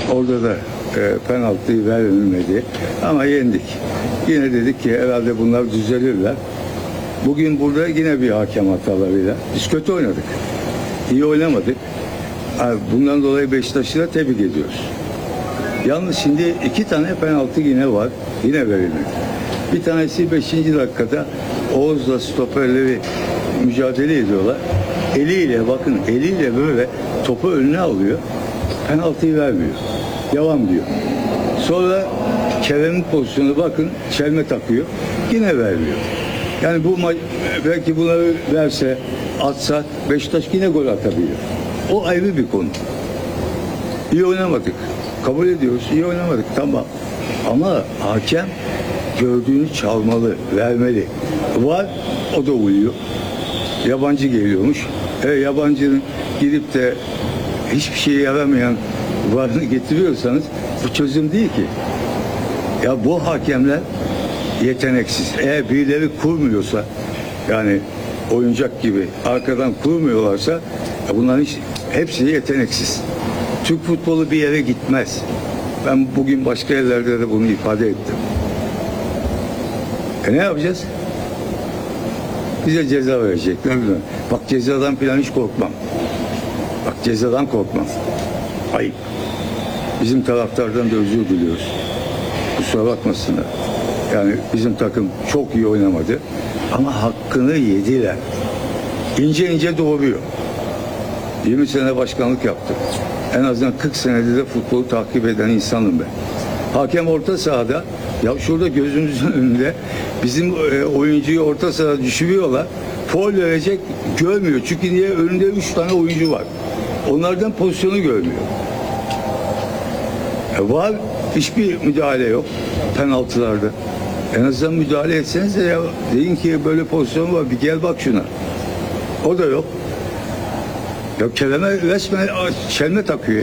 Orada da penaltıyı verilmedi ama yendik. Yine dedik ki herhalde bunlar düzelirler. Bugün burada yine bir hakem hatalarıyla. Biz kötü oynadık. İyi oynamadık. Bundan dolayı Beşiktaş'ı da tebrik ediyoruz. Yalnız şimdi 2 tane penaltı yine var. Yine verilmedi. Bir tanesi 5. dakikada Oğuz'la stoperleri mücadele ediyorlar. Eliyle bakın eliyle böyle topu önüne alıyor. Penaltıyı vermiyor. Devam diyor. Sonra Kerem'in pozisyonu bakın çelme takıyor. Yine vermiyor. Yani bu maç belki bunları verse atsa Beşiktaş yine gol atabiliyor. O ayrı bir konu. İyi oynamadık. Kabul ediyoruz. İyi oynamadık. Tamam. Ama hakem gördüğünü çalmalı, vermeli. Var, o da uyuyor. Yabancı geliyormuş. Yabancının gidip de hiçbir şeye yaramayan varını getiriyorsanız bu çözüm değil ki. Ya bu hakemler yeteneksiz. Eğer birileri kurmuyorsa yani oyuncak gibi arkadan kurmuyorlarsa bunların hepsi yeteneksiz. Türk futbolu bir yere gitmez. Ben bugün başka yerlerde de bunu ifade ettim. Ne yapacağız? Bize ceza verecekler. Bak cezadan falan hiç korkmam. Bak cezadan korkmam. Ayıp. Bizim taraftardan da özür diliyoruz. Kusura bakmasınlar. Yani bizim takım çok iyi oynamadı. Ama hakkını yediler. İnce ince doğruyor. 20 sene başkanlık yaptım. En azından 40 senedir de futbolu takip eden insanım ben. Hakem orta sahada, ya şurada gözümüzün önünde bizim oyuncuyu orta sahada düşürüyorlar. Faul verecek görmüyor. Çünkü niye? Önünde 3 tane oyuncu var. Onlardan pozisyonu görmüyor. Var, hiçbir müdahale yok penaltılarda. En azından müdahale etseniz de ya deyin ki böyle pozisyon var, bir gel bak şuna. O da yok. Ya Kerem'e resmen çelme takıyor.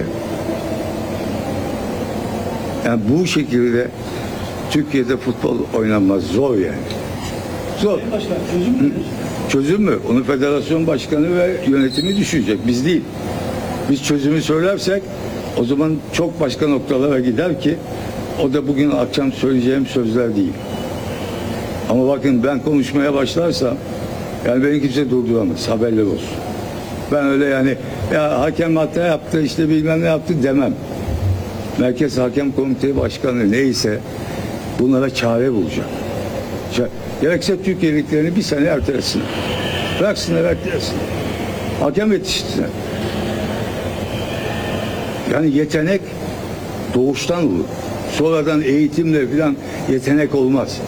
Yani bu şekilde Türkiye'de futbol oynanmaz. Zor yani. Zor. Başkan, çözüm mü? Çözüm mü? Onu federasyon başkanı ve yönetimi düşünecek. Biz değil. Biz çözümü söylersek o zaman çok başka noktalara gider ki o da bugün akşam söyleyeceğim sözler değil. Ama bakın ben konuşmaya başlarsam yani beni kimse durduramaz. Haberler olsun. Ben öyle yani ya hakem hata yaptı işte bilmem ne yaptı demem. Merkez Hakem Komitesi Başkanı neyse bunlara çare bulacak. Gerekse Türkiye liglerini bir sene ertelesin. Bıraksınlar ertelesin. Hakem yetiştirsinler. Yani yetenek doğuştan olur. Sonradan eğitimle falan yetenek olmaz.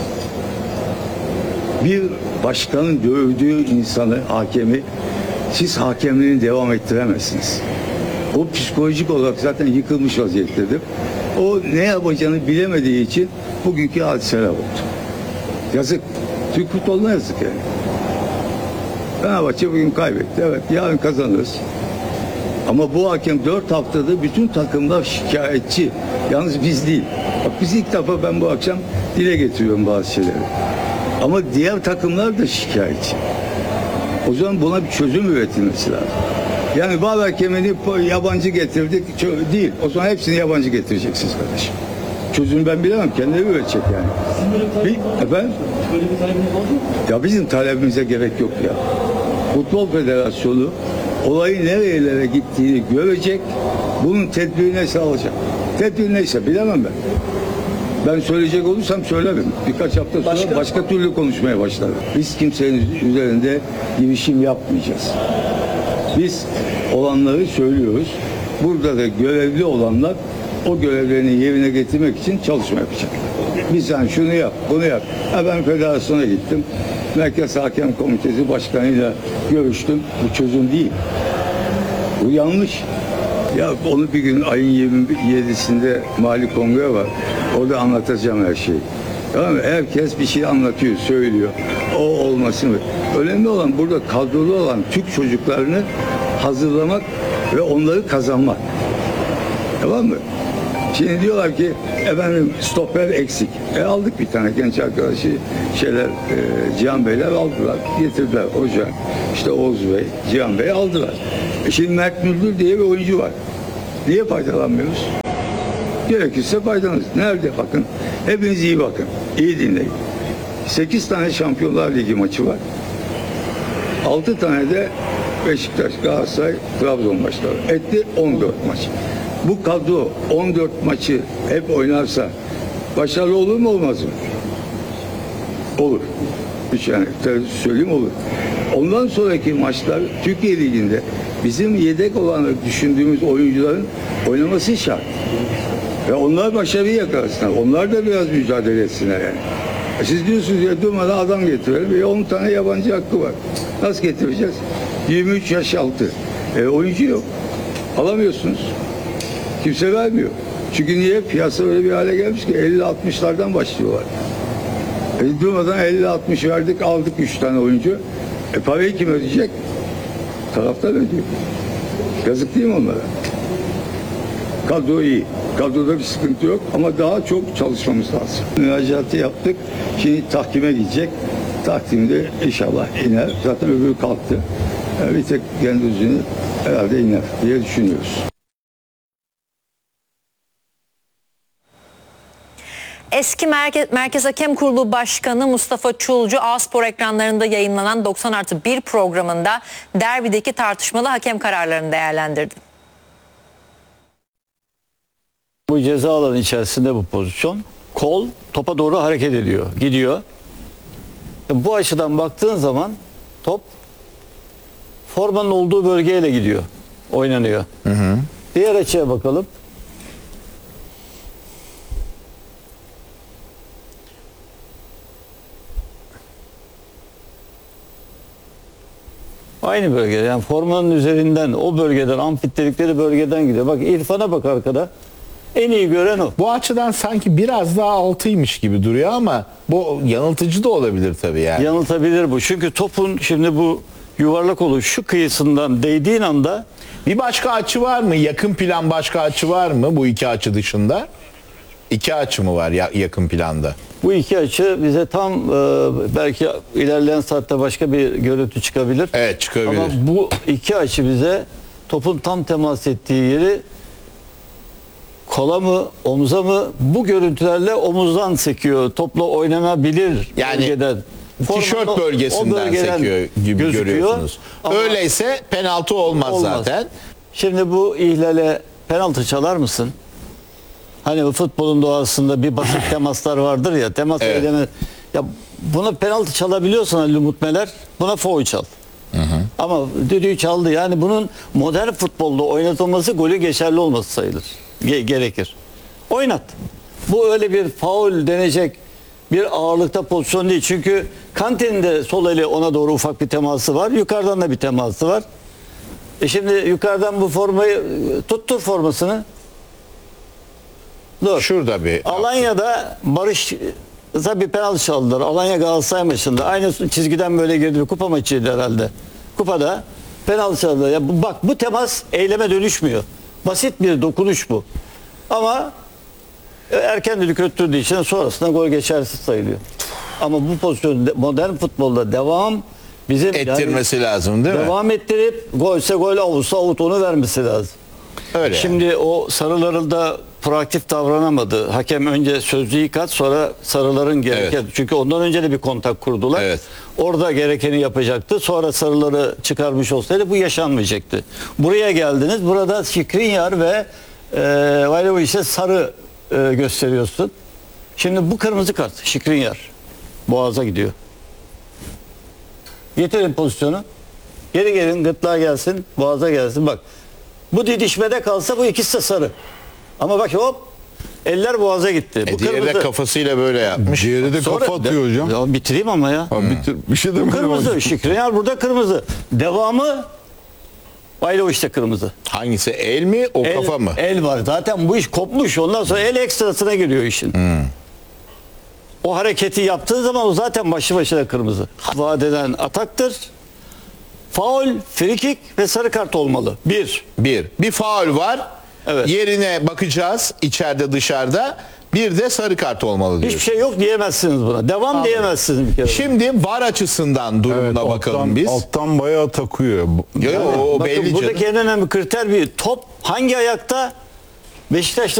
Bir başkanın dövdüğü insanı, hakemi siz hakemliğini devam ettiremezsiniz. O psikolojik olarak zaten yıkılmış vaziyettedir. O ne yapacağını bilemediği için bugünkü hadiseler oldu. Yazık. Türk futboluna yazık yani. Fenerbahçe bugün kaybetti. Evet, yarın kazanırız. Ama bu hakem 4 haftada bütün takımlar şikayetçi. Yalnız biz değil. Bak biz ilk defa ben bu akşam dile getiriyorum bazı şeyleri. Ama diğer takımlar da şikayetçi. O zaman buna bir çözüm üretilmesi lazım. Yani bazı hakemini yabancı getirdik değil. O zaman hepsini yabancı getireceksiniz kardeşim. Çözümü ben bilemem. Kendileri üretecek yani. Efendim? Böyle bir talebiniz oldu mu? Ya bizim talebimize gerek yok ya. Futbol Federasyonu olayın nerelere gittiğini görecek. Bunun tedbirini sağlayacak. Tedbir neyse bilemem ben. Ben söyleyecek olursam söylerim. Birkaç hafta sonra başka türlü konuşmaya başlarım. Biz kimsenin üzerinde girişim yapmayacağız. Biz olanları söylüyoruz. Burada da görevli olanlar o görevlerini yerine getirmek için çalışma yapacak. Biz yani şunu yap, bunu yap. Ben federasyona gittim. Merkez Hakem Komitesi Başkanı'yla görüştüm. Bu çözüm değil. Bu yanlış. Ya onu bir gün ayın 27'sinde Mali Kongre var. Orada anlatacağım her şeyi. Tamam mı? Herkes bir şey anlatıyor, söylüyor. O olmasın. Önemli olan burada kadrolu olan Türk çocuklarını hazırlamak ve onları kazanmak. Tamam mı? Şimdi diyorlar ki efendim stoper eksik. Aldık bir tane genç arkadaşı Cihan Beyler aldılar. Getirdiler hoca. İşte Oğuz Bey, Cihan Bey aldılar. Şimdi Mert Müldür diye bir oyuncu var. Niye faydalanmıyoruz? Gerekirse faydalanırız. Nerede bakın? Hepiniz iyi bakın. İyi dinleyin. 8 tane Şampiyonlar Ligi maçı var. 6 tane de Beşiktaş, Galatasaray, Trabzon maçları. Etti 14 maç. Bu kadro 14 maçı hep oynarsa başarılı olur mu olmaz mı? Olur. Hiç yani söyleyeyim olur. Ondan sonraki maçlar Türkiye Ligi'nde bizim yedek olarak düşündüğümüz oyuncuların oynaması şart. Ve onlar başarıyı yakalasınlar. Onlar da biraz mücadele etsinler yani. Siz diyorsunuz ya durmadan adam getirelim. 10 tane yabancı hakkı var. Nasıl getireceğiz? 23 yaş altı. Oyuncu yok. Alamıyorsunuz. Kimse vermiyor. Çünkü niye? Piyasa öyle bir hale gelmiş ki 50-60'lardan başlıyorlar. Durmadan 50-60 verdik, aldık 3 tane oyuncu. Parayı kim ödeyecek? Taraftar ödüyor. Yazık değil mi onlara? Kadro iyi. Kadroda bir sıkıntı yok ama daha çok çalışmamız lazım. Müracaatı yaptık. Şimdi tahkime gidecek. Tahkimde inşallah iner. Zaten öbürü kalktı. Bir tek Gündüz'ünü herhalde iner diye düşünüyoruz. Eski Merkez Hakem Kurulu Başkanı Mustafa Çulcu, A-Spor ekranlarında yayınlanan 90+1 programında derbideki tartışmalı hakem kararlarını değerlendirdi. Bu ceza alanı içerisinde bu pozisyon. Kol topa doğru hareket ediyor, gidiyor. Bu açıdan baktığın zaman top formanın olduğu bölgeyle gidiyor, oynanıyor. Diğer açıya bakalım. Aynı bölgede, yani formanın üzerinden, o bölgeden, amfit dedikleri bölgeden gidiyor. Bak İrfan'a bak arkada. En iyi gören o. Bu açıdan sanki biraz daha altıymış gibi duruyor ama bu yanıltıcı da olabilir tabii yani. Yanıltabilir bu. Çünkü topun şimdi bu yuvarlak oluş şu kıyısından değdiğin anda Bir başka açı var mı? Yakın plan başka açı var mı bu iki açı dışında? İki açı mı var yakın planda? bu iki açı bize tam belki ilerleyen saatte başka bir görüntü çıkabilir. Evet, çıkabilir. Ama bu iki açı bize topun tam temas ettiği yeri kola mı, omuza mı, bu görüntülerle omuzdan sekiyor. Topla oynanabilir Yani bölgeden. tişört Formanın bölgesinden sekiyor gibi gözüküyor. görüyorsunuz. Ama Öyleyse penaltı olmaz zaten. Şimdi bu ihlale penaltı çalar mısın? Hani bu futbolun doğasında bir basit temaslar vardır ya, temas Evet. eyleme. Ya buna penaltı çalabiliyorsan Ali Umut Meler, buna faul çal. Ama düdüğü çaldı. Yani bunun modern futbolda oynatılması golü geçerli olması sayılır. Gerekir. Oynat. Bu öyle bir faul denecek bir ağırlıkta pozisyon değil. Çünkü Kante'nin de sol eli ona doğru ufak bir teması var. Yukarıdan da bir teması var. Şimdi yukarıdan bu formayı tuttur formasını. Dur. Şurada bir Alanya'da Barış'a bir penaltı çaldılar. Alanya Galatasaray maçında. Aynı çizgiden böyle girdi. Bir kupa maçıydı herhalde. Kupada penaltı çaldılar. Ya bak bu temas eyleme dönüşmüyor. Basit bir dokunuş bu. Ama erken düdük öttürdüğü için sonrasında gol geçersiz sayılıyor. Ama bu pozisyon modern futbolda devam bizim ettirmesi lazım değil mi? devam ettirip golse gol, avutsa avut onu vermesi lazım. Öyle. Şimdi o sarıların da proaktif davranamadı. Hakem önce sözlüğü kat, sonra sarıların gereken. Evet. Çünkü ondan önce de bir kontak kurdular. Evet. Orada gerekeni yapacaktı. Sonra sarıları çıkarmış olsaydı bu yaşanmayacaktı. Buraya geldiniz. Burada Skriniar ve Vajdahovic'e sarı gösteriyorsun. Şimdi bu kırmızı kart. Skriniar. Boğaza gidiyor. Getirin pozisyonu. Geri gelin, gırtlağa gelsin, boğaza gelsin. Bak. Bu didişmede kalsa bu ikisi de sarı. Ama bak hop eller boğaza gitti. Bu Diğeri de kafasıyla böyle yapmış. Diğeri de Sonra- kafa atıyor hocam. Ya bitireyim ama ya. Abi bir şey demedim. Kırmızı. hocam. Şikrinyar burada kırmızı. Devamı Vajdahovic de kırmızı. Hangisi, el mi o kafa mı? El var. Zaten bu iş kopmuş. Ondan sonra el ekstrasına giriyor işin. O hareketi yaptığı zaman o zaten başlı başına kırmızı. Vadeden ataktır. Faul, frikik ve sarı kart olmalı. Bir faul var. Evet. Yerine bakacağız içeride dışarıda. Bir de sarı kart olmalı diyoruz. Hiçbir şey yok diyemezsiniz buna. Devam diyemezsiniz bir kere. Şimdi VAR açısından durumuna Evet, bakalım biz. alttan bayağı takıyor. Yo, o Bakın belli buradaki canım. en önemli kriter bir top hangi ayakta? Beşiktaş'ta